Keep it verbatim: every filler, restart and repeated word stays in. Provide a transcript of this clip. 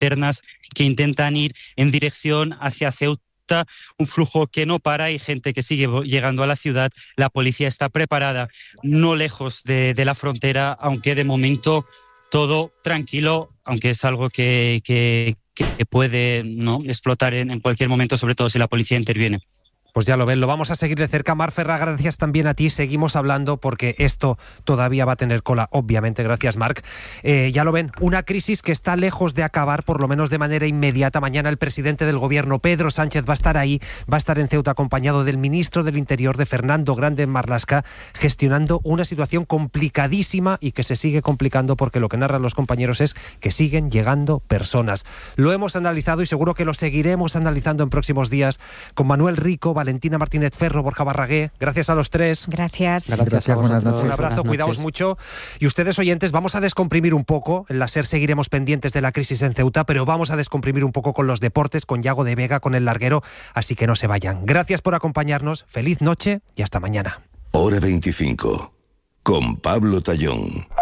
cisternas que intentan ir en dirección hacia Ceuta, un flujo que no para y gente que sigue llegando a la ciudad. La policía está preparada, no lejos de, de la frontera, aunque de momento todo tranquilo, aunque es algo que, que, que puede, ¿no?, explotar en, en cualquier momento, sobre todo si la policía interviene. Pues ya lo ven, lo vamos a seguir de cerca. Mar Ferrà, gracias también a ti. Seguimos hablando porque esto todavía va a tener cola, obviamente. Gracias, Marc. Eh, ya lo ven, una crisis que está lejos de acabar, por lo menos de manera inmediata. Mañana el presidente del gobierno, Pedro Sánchez, va a estar ahí, va a estar en Ceuta acompañado del ministro del Interior, de Fernando Grande Marlaska, gestionando una situación complicadísima y que se sigue complicando porque lo que narran los compañeros es que siguen llegando personas. Lo hemos analizado y seguro que lo seguiremos analizando en próximos días con Manuel Rico, Valentina Martínez Ferro, Borja Barragué. Gracias a los tres. Gracias. Gracias, Gracias buenas noches. Un abrazo, cuidaos mucho. Y ustedes, oyentes, vamos a descomprimir un poco. En la SER seguiremos pendientes de la crisis en Ceuta, pero vamos a descomprimir un poco con los deportes, con Yago de Vega, con El Larguero, así que no se vayan. Gracias por acompañarnos, feliz noche y hasta mañana. Hora veinticinco, con Pablo Tallón.